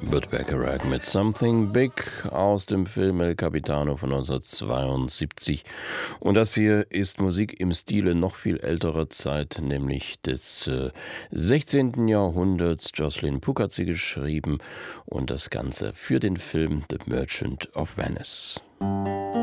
Burt Bacharach mit Something Big aus dem Film El Capitano von 1972. Und das hier ist Musik im Stile noch viel älterer Zeit, nämlich des 16. Jahrhunderts. Jocelyn Puck hat sie geschrieben und das Ganze für den Film The Merchant of Venice.